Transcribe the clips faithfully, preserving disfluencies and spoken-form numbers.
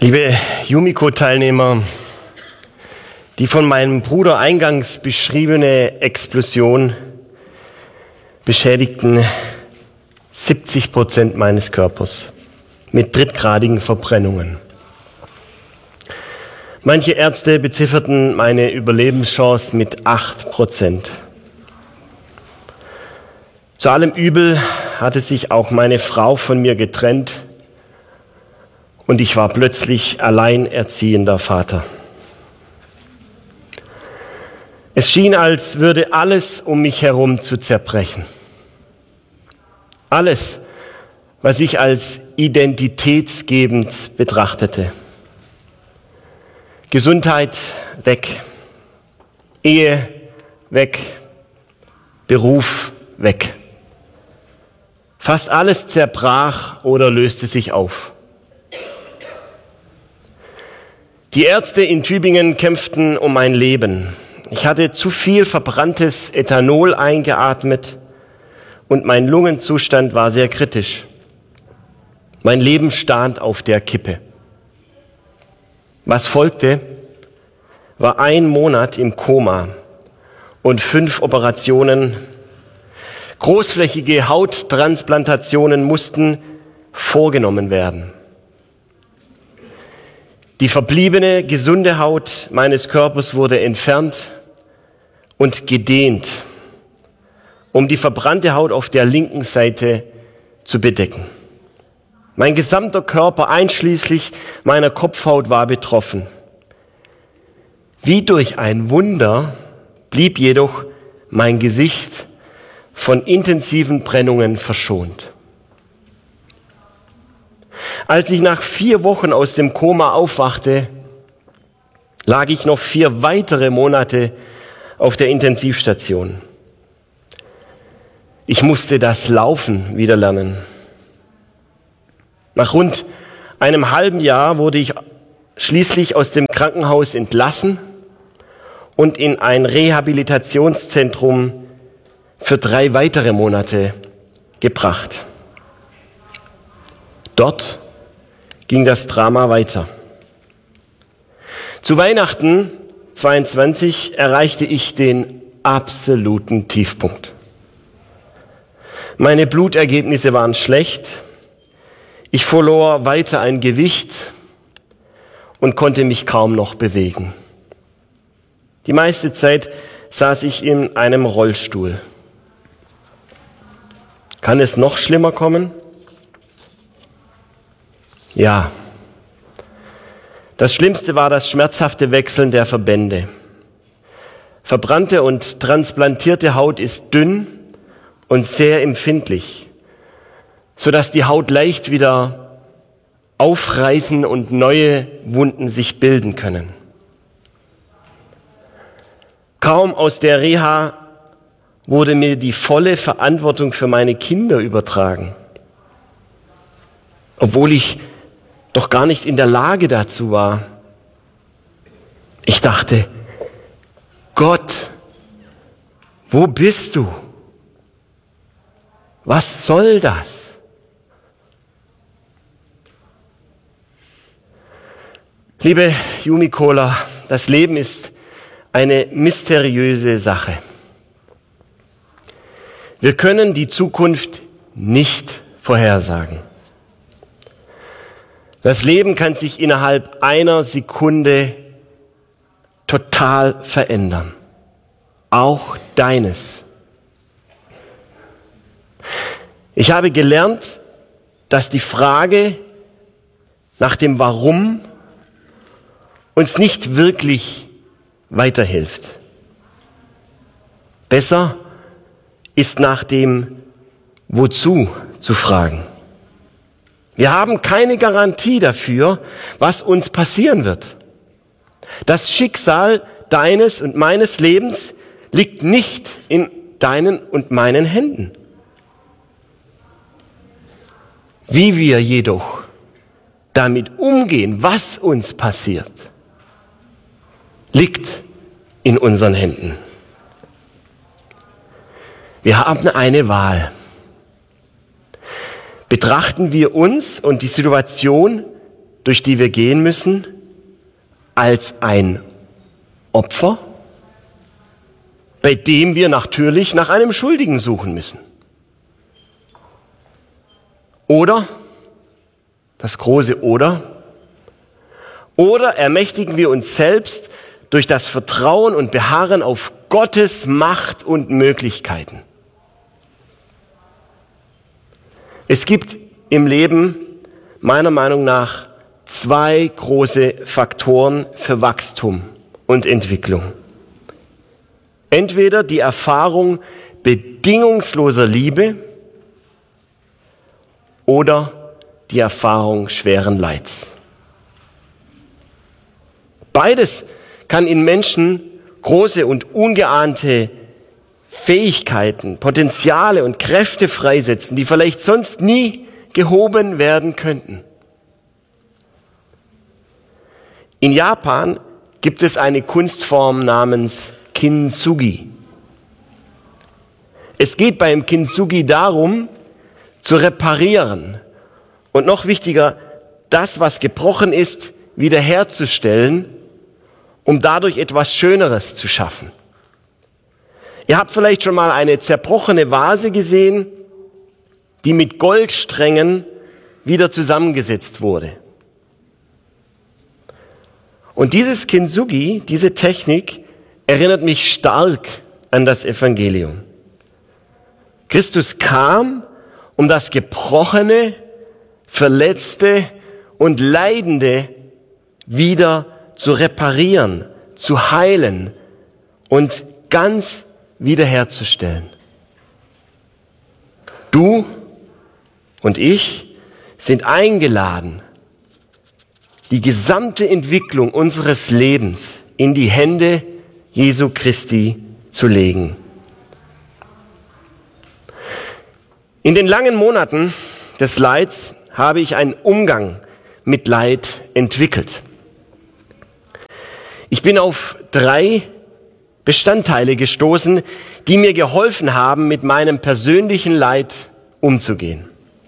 Liebe Yumiko-Teilnehmer, die von meinem Bruder eingangs beschriebene Explosion beschädigten siebzig Prozent meines Körpers mit drittgradigen Verbrennungen. Manche Ärzte bezifferten meine Überlebenschance mit acht Prozent. Zu allem Übel hatte sich auch meine Frau von mir getrennt und ich war plötzlich alleinerziehender Vater. Es schien, als würde alles um mich herum zu zerbrechen. Alles, was ich als identitätsgebend betrachtete. Gesundheit weg, Ehe weg, Beruf weg. Fast alles zerbrach oder löste sich auf. Die Ärzte in Tübingen kämpften um mein Leben. Ich hatte zu viel verbranntes Ethanol eingeatmet und mein Lungenzustand war sehr kritisch. Mein Leben stand auf der Kippe. Was folgte, war ein Monat im Koma und fünf Operationen. Großflächige Hauttransplantationen mussten vorgenommen werden. Die verbliebene gesunde Haut meines Körpers wurde entfernt und gedehnt, um die verbrannte Haut auf der linken Seite zu bedecken. Mein gesamter Körper, einschließlich meiner Kopfhaut, war betroffen. Wie durch ein Wunder blieb jedoch mein Gesicht von intensiven Brennungen verschont. Als ich nach vier Wochen aus dem Koma aufwachte, lag ich noch vier weitere Monate auf der Intensivstation. Ich musste das Laufen wieder lernen. Nach rund einem halben Jahr wurde ich schließlich aus dem Krankenhaus entlassen und in ein Rehabilitationszentrum für drei weitere Monate gebracht. Dort ging das Drama weiter. Zu Weihnachten zweiundzwanzig erreichte ich den absoluten Tiefpunkt. Meine Blutergebnisse waren schlecht. Ich verlor weiter ein Gewicht und konnte mich kaum noch bewegen. Die meiste Zeit saß ich in einem Rollstuhl. Kann es noch schlimmer kommen? Ja. Das Schlimmste war das schmerzhafte Wechseln der Verbände. Verbrannte und transplantierte Haut ist dünn und sehr empfindlich, sodass die Haut leicht wieder aufreißen und neue Wunden sich bilden können. Kaum aus der Reha wurde mir die volle Verantwortung für meine Kinder übertragen, obwohl ich doch gar nicht in der Lage dazu war. Ich dachte, Gott, wo bist du? Was soll das? Liebe Yumikola, das Leben ist eine mysteriöse Sache. Wir können die Zukunft nicht vorhersagen. Das Leben kann sich innerhalb einer Sekunde total verändern. Auch deines. Ich habe gelernt, dass die Frage nach dem Warum uns nicht wirklich weiterhilft. Besser ist nach dem Wozu zu fragen. Wir haben keine Garantie dafür, was uns passieren wird. Das Schicksal deines und meines Lebens liegt nicht in deinen und meinen Händen. Wie wir jedoch damit umgehen, was uns passiert, liegt in unseren Händen. Wir haben eine Wahl. Betrachten wir uns und die Situation durch die wir gehen müssen, als ein Opfer, bei dem wir natürlich nach einem Schuldigen suchen müssen. Oder, das große Oder, oder ermächtigen wir uns selbst durch das Vertrauen und Beharren auf Gottes Macht und Möglichkeiten. Es gibt im Leben meiner Meinung nach zwei große Faktoren für Wachstum und Entwicklung. Entweder die Erfahrung bedingungsloser Liebe oder die Erfahrung schweren Leids. Beides kann in Menschen große und ungeahnte Fähigkeiten, Potenziale und Kräfte freisetzen, die vielleicht sonst nie gehoben werden könnten. In Japan gibt es eine Kunstform namens Kintsugi. Es geht beim Kintsugi darum, zu reparieren und noch wichtiger, das, was gebrochen ist, wiederherzustellen, um dadurch etwas Schöneres zu schaffen. Ihr habt vielleicht schon mal eine zerbrochene Vase gesehen, die mit Goldsträngen wieder zusammengesetzt wurde. Und dieses Kintsugi, diese Technik, erinnert mich stark an das Evangelium. Christus kam, um das Gebrochene, Verletzte und Leidende wieder zu reparieren, zu heilen und ganz wiederherzustellen. Du und ich sind eingeladen, die gesamte Entwicklung unseres Lebens in die Hände Jesu Christi zu legen. In den langen Monaten des Leids habe ich einen Umgang mit Leid entwickelt. Ich bin auf drei Bestandteile gestoßen, die mir geholfen haben, mit meinem persönlichen Leid umzugehen.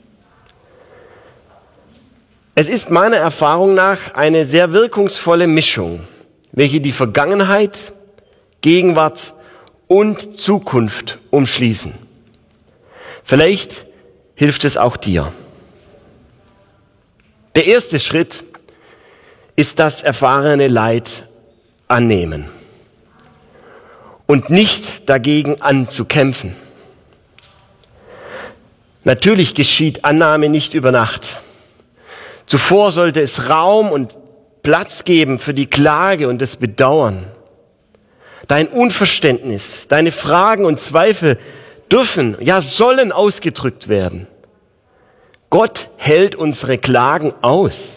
Es ist meiner Erfahrung nach eine sehr wirkungsvolle Mischung, welche die Vergangenheit, Gegenwart und Zukunft umschließen. Vielleicht hilft es auch dir. Der erste Schritt ist das erfahrene Leid annehmen und nicht dagegen anzukämpfen. Natürlich geschieht Annahme nicht über Nacht. Zuvor sollte es Raum und Platz geben für die Klage und das Bedauern. Dein Unverständnis, deine Fragen und Zweifel dürfen, ja sollen ausgedrückt werden. Gott hält unsere Klagen aus.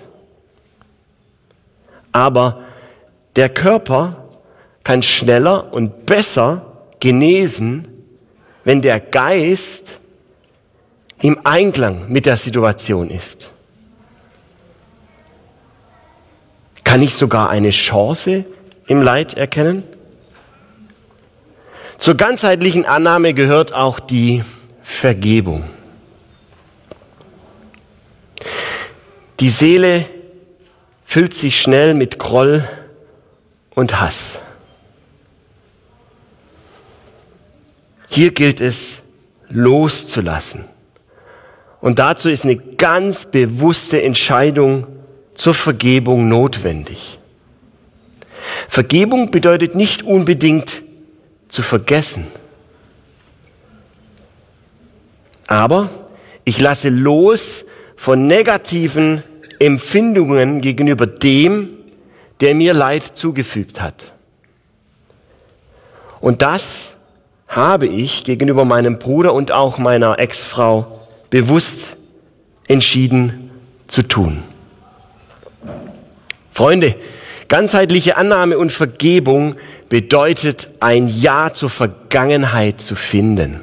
Aber der Körper kann schneller und besser genesen, wenn der Geist im Einklang mit der Situation ist. Kann ich sogar eine Chance im Leid erkennen? Zur ganzheitlichen Annahme gehört auch die Vergebung. Die Seele füllt sich schnell mit Groll und Hass. Hier gilt es, loszulassen. Und dazu ist eine ganz bewusste Entscheidung zur Vergebung notwendig. Vergebung bedeutet nicht unbedingt zu vergessen. Aber ich lasse los von negativen Empfindungen gegenüber dem, der mir Leid zugefügt hat. Und das habe ich gegenüber meinem Bruder und auch meiner Ex-Frau bewusst entschieden zu tun. Freunde, ganzheitliche Annahme und Vergebung bedeutet, ein Ja zur Vergangenheit zu finden.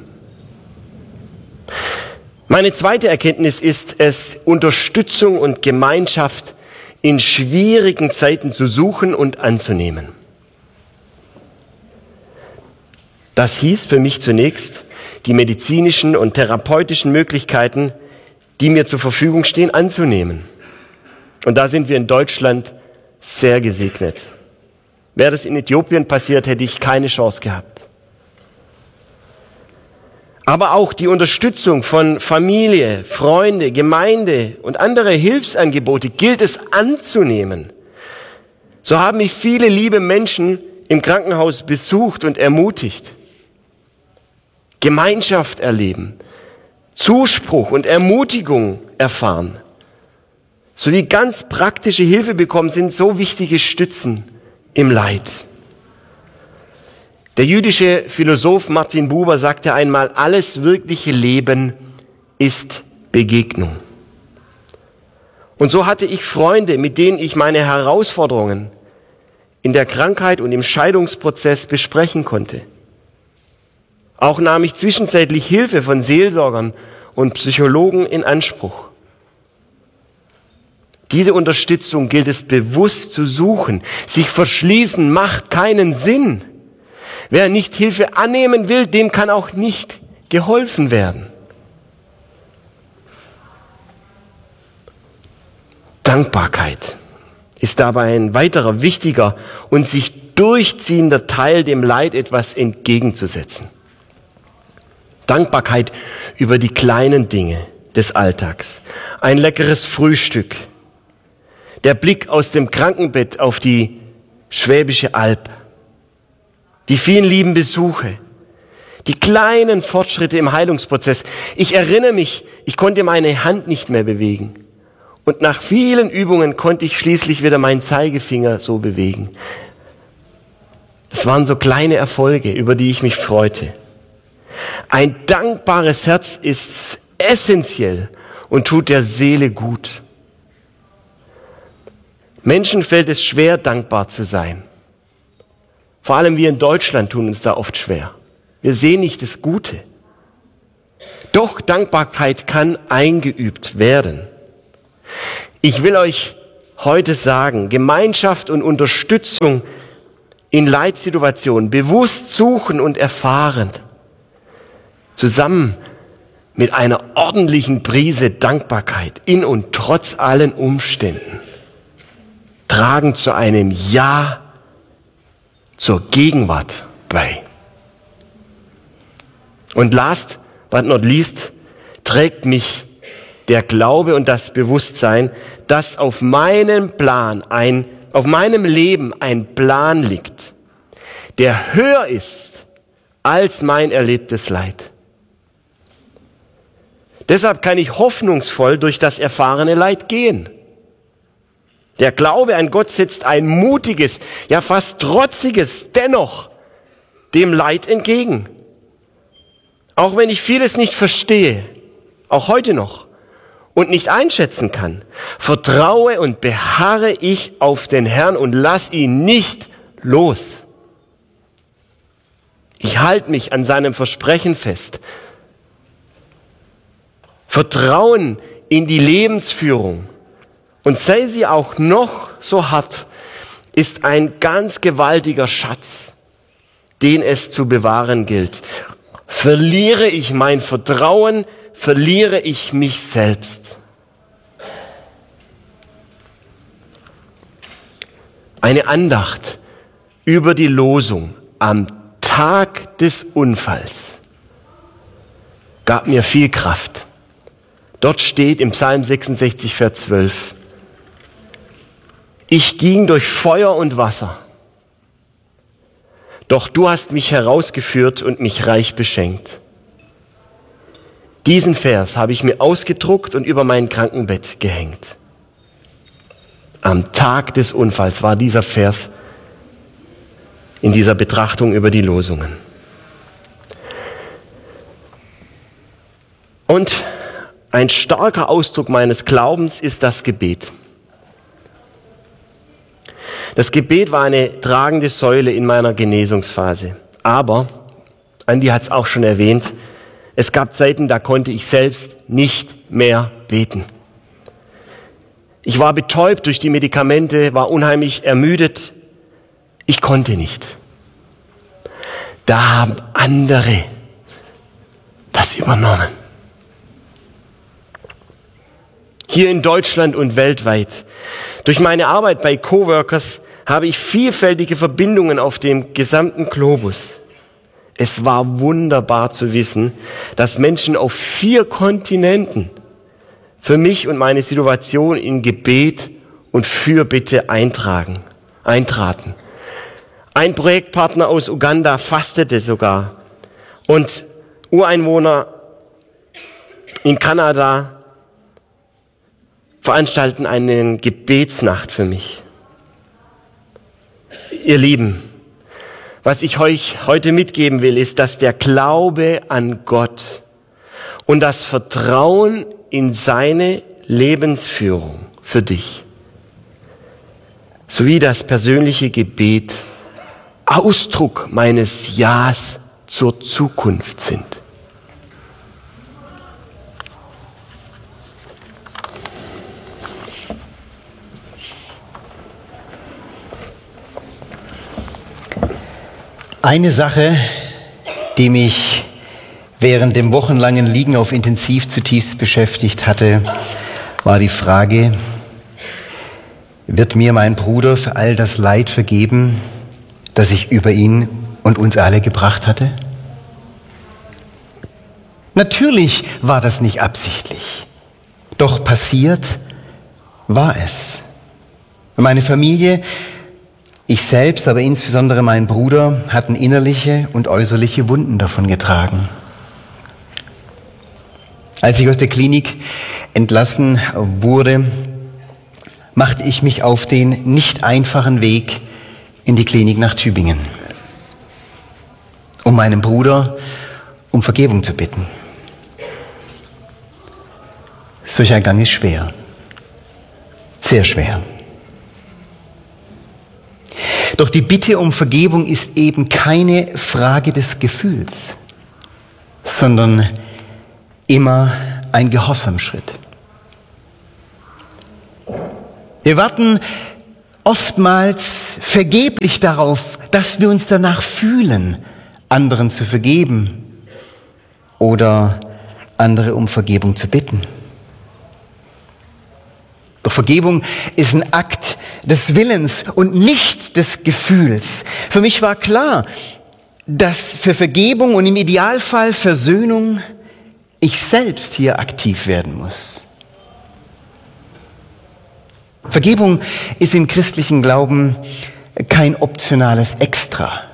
Meine zweite Erkenntnis ist es, Unterstützung und Gemeinschaft in schwierigen Zeiten zu suchen und anzunehmen. Das hieß für mich zunächst, die medizinischen und therapeutischen Möglichkeiten, die mir zur Verfügung stehen, anzunehmen. Und da sind wir in Deutschland sehr gesegnet. Wäre das in Äthiopien passiert, hätte ich keine Chance gehabt. Aber auch die Unterstützung von Familie, Freunde, Gemeinde und andere Hilfsangebote gilt es anzunehmen. So haben mich viele liebe Menschen im Krankenhaus besucht und ermutigt. Gemeinschaft erleben, Zuspruch und Ermutigung erfahren, sowie ganz praktische Hilfe bekommen, sind so wichtige Stützen im Leid. Der jüdische Philosoph Martin Buber sagte einmal, alles wirkliche Leben ist Begegnung. Und so hatte ich Freunde, mit denen ich meine Herausforderungen in der Krankheit und im Scheidungsprozess besprechen konnte. Auch nahm ich zwischenzeitlich Hilfe von Seelsorgern und Psychologen in Anspruch. Diese Unterstützung gilt es bewusst zu suchen. Sich verschließen macht keinen Sinn. Wer nicht Hilfe annehmen will, dem kann auch nicht geholfen werden. Dankbarkeit ist dabei ein weiterer wichtiger und sich durchziehender Teil, dem Leid etwas entgegenzusetzen. Dankbarkeit über die kleinen Dinge des Alltags. Ein leckeres Frühstück. Der Blick aus dem Krankenbett auf die Schwäbische Alb. Die vielen lieben Besuche. Die kleinen Fortschritte im Heilungsprozess. Ich erinnere mich, ich konnte meine Hand nicht mehr bewegen. Und nach vielen Übungen konnte ich schließlich wieder meinen Zeigefinger so bewegen. Das waren so kleine Erfolge, über die ich mich freute. Ein dankbares Herz ist essentiell und tut der Seele gut. Menschen fällt es schwer, dankbar zu sein. Vor allem wir in Deutschland tun uns da oft schwer. Wir sehen nicht das Gute. Doch Dankbarkeit kann eingeübt werden. Ich will euch heute sagen, Gemeinschaft und Unterstützung in Leitsituationen bewusst suchen und erfahren, zusammen mit einer ordentlichen Prise Dankbarkeit in und trotz allen Umständen, tragen zu einem Ja zur Gegenwart bei. Und last but not least trägt mich der Glaube und das Bewusstsein, dass auf meinem Plan ein, auf meinem Leben ein Plan liegt, der höher ist als mein erlebtes Leid. Deshalb kann ich hoffnungsvoll durch das erfahrene Leid gehen. Der Glaube an Gott setzt ein mutiges, ja fast trotziges dennoch dem Leid entgegen. Auch wenn ich vieles nicht verstehe, auch heute noch, und nicht einschätzen kann, vertraue und beharre ich auf den Herrn und lass ihn nicht los. Ich halte mich an seinem Versprechen fest. Vertrauen in die Lebensführung, und sei sie auch noch so hart, ist ein ganz gewaltiger Schatz, den es zu bewahren gilt. Verliere ich mein Vertrauen, verliere ich mich selbst. Eine Andacht über die Losung am Tag des Unfalls gab mir viel Kraft. Dort steht im Psalm sechsundsechzig, Vers zwölf, ich ging durch Feuer und Wasser, doch du hast mich herausgeführt und mich reich beschenkt. Diesen Vers habe ich mir ausgedruckt und über mein Krankenbett gehängt. Am Tag des Unfalls war dieser Vers in dieser Betrachtung über die Losungen. Und ein starker Ausdruck meines Glaubens ist das Gebet. Das Gebet war eine tragende Säule in meiner Genesungsphase. Aber, Andi hat es auch schon erwähnt, es gab Zeiten, da konnte ich selbst nicht mehr beten. Ich war betäubt durch die Medikamente, war unheimlich ermüdet. Ich konnte nicht. Da haben andere das übernommen. hier in Deutschland und weltweit. Durch meine Arbeit bei Coworkers habe ich vielfältige Verbindungen auf dem gesamten Globus. Es war wunderbar zu wissen, dass Menschen auf vier Kontinenten für mich und meine Situation in Gebet und Fürbitte eintragen, eintraten. Ein Projektpartner aus Uganda fastete sogar und Ureinwohner in Kanada veranstalten eine Gebetsnacht für mich. Ihr Lieben, was ich euch heute mitgeben will, ist, dass der Glaube an Gott und das Vertrauen in seine Lebensführung für dich sowie das persönliche Gebet Ausdruck meines Ja's zur Zukunft sind. Eine Sache, die mich während dem wochenlangen Liegen auf Intensiv zutiefst beschäftigt hatte, war die Frage, wird mir mein Bruder für all das Leid vergeben, das ich über ihn und uns alle gebracht hatte? Natürlich war das nicht absichtlich, doch passiert war es. Meine Familie, ich selbst, aber insbesondere mein Bruder, hatten innerliche und äußerliche Wunden davon getragen. Als ich aus der Klinik entlassen wurde, machte ich mich auf den nicht einfachen Weg in die Klinik nach Tübingen, um meinen Bruder um Vergebung zu bitten. Solch ein Gang ist schwer, sehr schwer. Doch die Bitte um Vergebung ist eben keine Frage des Gefühls, sondern immer ein Gehorsamschritt. Wir warten oftmals vergeblich darauf, dass wir uns danach fühlen, anderen zu vergeben oder andere um Vergebung zu bitten. Doch Vergebung ist ein Akt des Willens und nicht des Gefühls. Für mich war klar, dass für Vergebung und im Idealfall Versöhnung ich selbst hier aktiv werden muss. Vergebung ist im christlichen Glauben kein optionales Extra.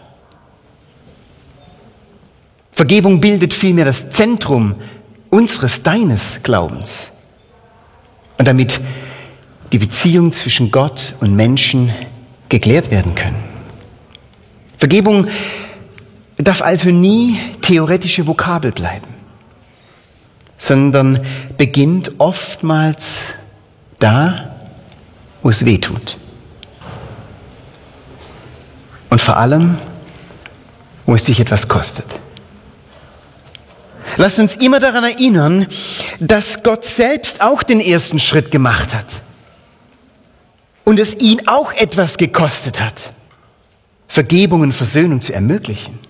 Vergebung bildet vielmehr das Zentrum unseres, deines Glaubens. Und damit die Beziehung zwischen Gott und Menschen geklärt werden können. Vergebung darf also nie theoretische Vokabel bleiben, sondern beginnt oftmals da, wo es weh tut. Und vor allem, wo es dich etwas kostet. Lass uns immer daran erinnern, dass Gott selbst auch den ersten Schritt gemacht hat. Und es ihn auch etwas gekostet hat, Vergebung und Versöhnung zu ermöglichen.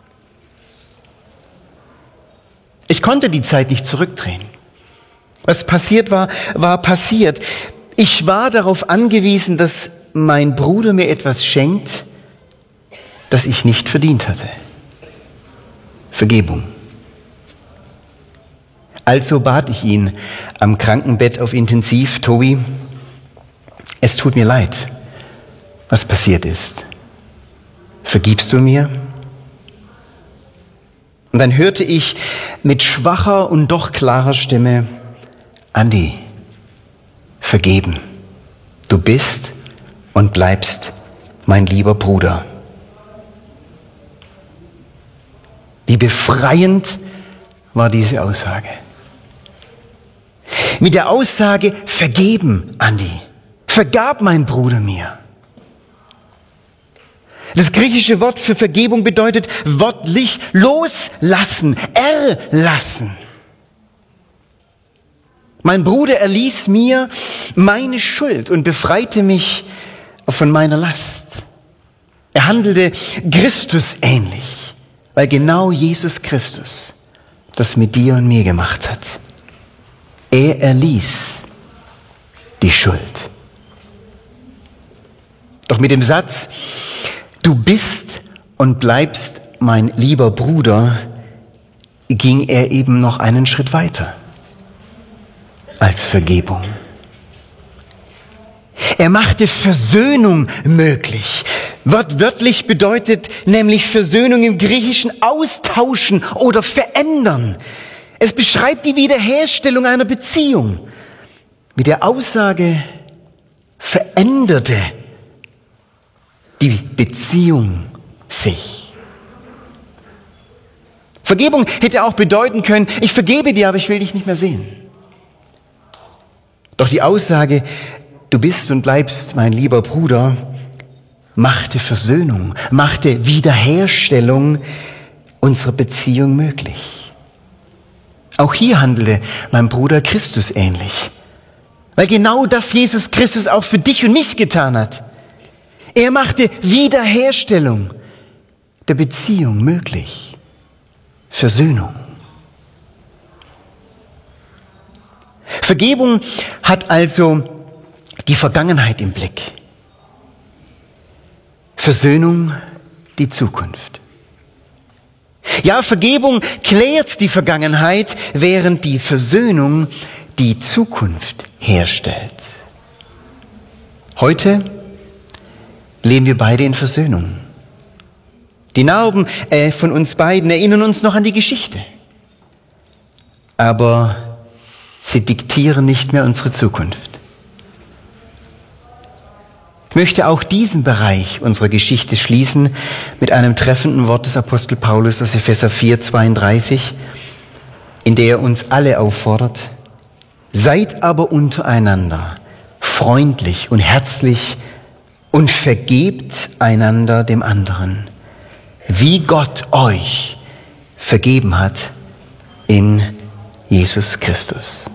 Ich konnte die Zeit nicht zurückdrehen. Was passiert war, war passiert. Ich war darauf angewiesen, dass mein Bruder mir etwas schenkt, das ich nicht verdient hatte. Vergebung. Also bat ich ihn am Krankenbett auf Intensiv, Tobi, es tut mir leid, was passiert ist. Vergibst du mir? Und dann hörte ich mit schwacher und doch klarer Stimme, Andi, vergeben. Du bist und bleibst mein lieber Bruder. Wie befreiend war diese Aussage. Mit der Aussage, vergeben, Andi. Vergab mein Bruder mir. Das griechische Wort für Vergebung bedeutet wörtlich loslassen, erlassen. Mein Bruder erließ mir meine Schuld und befreite mich von meiner Last. Er handelte Christus ähnlich, weil genau Jesus Christus das mit dir und mir gemacht hat. Er erließ die Schuld. Doch mit dem Satz, du bist und bleibst mein lieber Bruder, ging er eben noch einen Schritt weiter als Vergebung. Er machte Versöhnung möglich. Wortwörtlich bedeutet nämlich Versöhnung im Griechischen austauschen oder verändern. Es beschreibt die Wiederherstellung einer Beziehung. Mit der Aussage veränderte die Beziehung sich. Vergebung hätte auch bedeuten können, ich vergebe dir, aber ich will dich nicht mehr sehen. Doch die Aussage, du bist und bleibst mein lieber Bruder, machte Versöhnung, machte Wiederherstellung unserer Beziehung möglich. Auch hier handelte mein Bruder Christus ähnlich, weil genau das Jesus Christus auch für dich und mich getan hat. Er machte Wiederherstellung der Beziehung möglich, Versöhnung. Vergebung hat also die Vergangenheit im Blick. Versöhnung die Zukunft. Ja, Vergebung klärt die Vergangenheit, während die Versöhnung die Zukunft herstellt. Heute leben wir beide in Versöhnung. Die Narben äh, von uns beiden erinnern uns noch an die Geschichte. Aber sie diktieren nicht mehr unsere Zukunft. Ich möchte auch diesen Bereich unserer Geschichte schließen mit einem treffenden Wort des Apostel Paulus aus Epheser vier, zweiunddreißig, in der er uns alle auffordert: Seid aber untereinander freundlich und herzlich und vergebt einander dem anderen, wie Gott euch vergeben hat in Jesus Christus.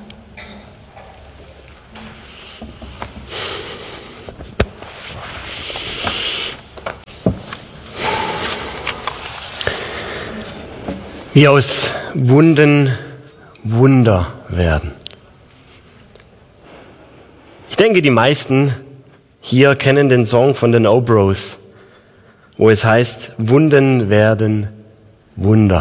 Wie aus Wunden Wunder werden. Ich denke, die meisten hier kennen den Song von den O-Bros, wo es heißt, Wunden werden Wunder.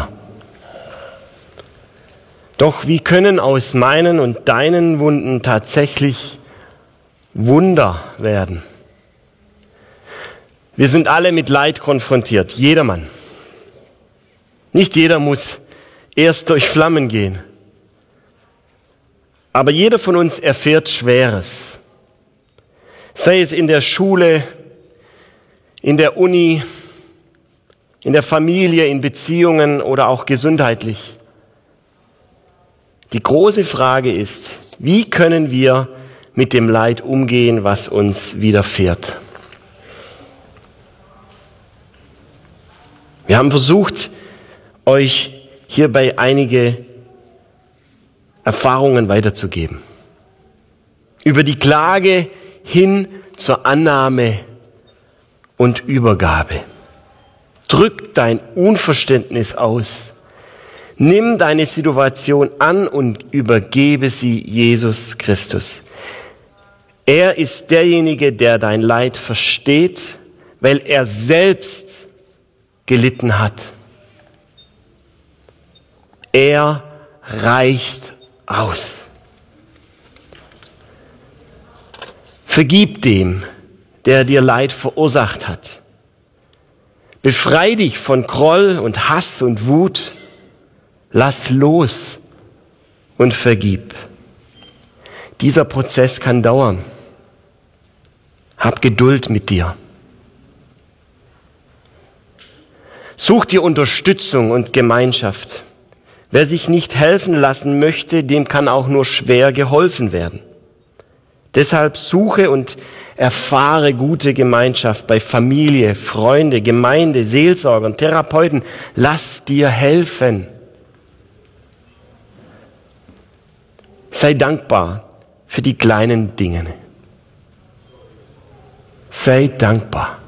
Doch wie können aus meinen und deinen Wunden tatsächlich Wunder werden? Wir sind alle mit Leid konfrontiert, jedermann. Nicht jeder muss erst durch Flammen gehen. Aber jeder von uns erfährt Schweres. Sei es in der Schule, in der Uni, in der Familie, in Beziehungen oder auch gesundheitlich. Die große Frage ist, wie können wir mit dem Leid umgehen, was uns widerfährt? Wir haben versucht, euch hierbei einige Erfahrungen weiterzugeben. Über die Klage hin zur Annahme und Übergabe. Drück dein Unverständnis aus. Nimm deine Situation an und übergebe sie Jesus Christus. Er ist derjenige, der dein Leid versteht, weil er selbst gelitten hat. Er reicht aus. Vergib dem, der dir Leid verursacht hat. Befrei dich von Groll und Hass und Wut. Lass los und vergib. Dieser Prozess kann dauern. Hab Geduld mit dir. Such dir Unterstützung und Gemeinschaft. Wer sich nicht helfen lassen möchte, dem kann auch nur schwer geholfen werden. Deshalb suche und erfahre gute Gemeinschaft bei Familie, Freunde, Gemeinde, Seelsorgern, Therapeuten. Lass dir helfen. Sei dankbar für die kleinen Dinge. Sei dankbar.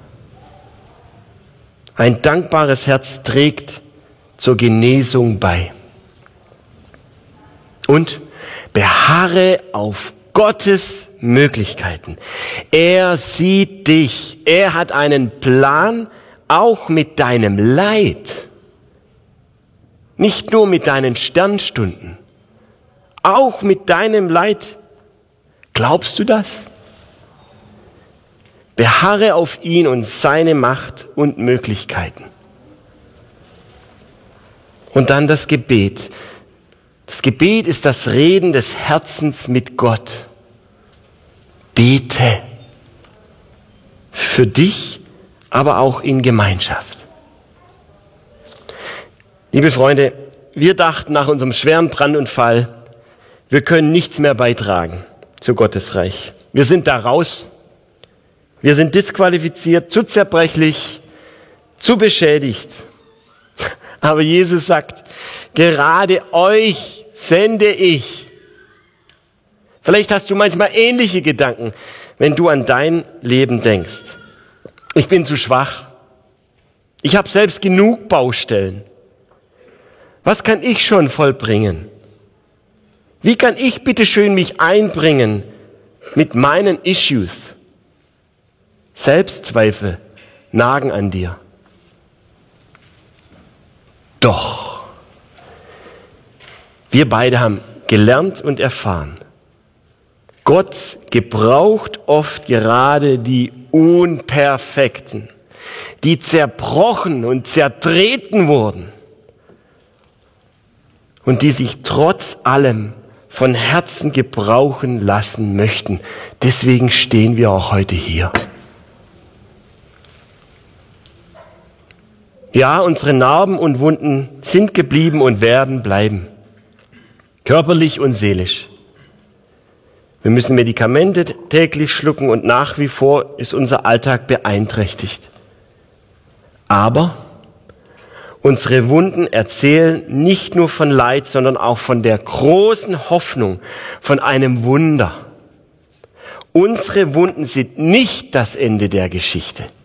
Ein dankbares Herz trägt zur Genesung bei. Und beharre auf Gottes Möglichkeiten. Er sieht dich. Er hat einen Plan, auch mit deinem Leid. Nicht nur mit deinen Sternstunden, auch mit deinem Leid. Glaubst du das? Beharre auf ihn und seine Macht und Möglichkeiten. Und dann das Gebet. Das Gebet ist das Reden des Herzens mit Gott. Bete. Für dich, aber auch in Gemeinschaft. Liebe Freunde, wir dachten nach unserem schweren Brandunfall, wir können nichts mehr beitragen zu Gottes Reich. Wir sind da raus. Wir sind disqualifiziert, zu zerbrechlich, zu beschädigt. Aber Jesus sagt, gerade euch sende ich. Vielleicht hast du manchmal ähnliche Gedanken, wenn du an dein Leben denkst. Ich bin zu schwach. Ich habe selbst genug Baustellen. Was kann ich schon vollbringen? Wie kann ich bitte schön mich einbringen mit meinen Issues? Selbstzweifel nagen an dir. Doch, wir beide haben gelernt und erfahren, Gott gebraucht oft gerade die Unperfekten, die zerbrochen und zertreten wurden und die sich trotz allem von Herzen gebrauchen lassen möchten. Deswegen stehen wir auch heute hier. Ja, unsere Narben und Wunden sind geblieben und werden bleiben. Körperlich und seelisch. Wir müssen Medikamente täglich schlucken und nach wie vor ist unser Alltag beeinträchtigt. Aber unsere Wunden erzählen nicht nur von Leid, sondern auch von der großen Hoffnung, von einem Wunder. Unsere Wunden sind nicht das Ende der Geschichte.